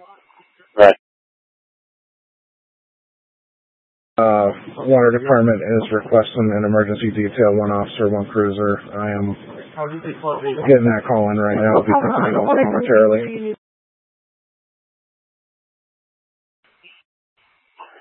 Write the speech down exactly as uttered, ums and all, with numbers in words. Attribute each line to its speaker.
Speaker 1: Right.
Speaker 2: Uh, Water Department is requesting an emergency detail, one officer, one cruiser. I am getting that call in right now. I'll be picking it up momentarily.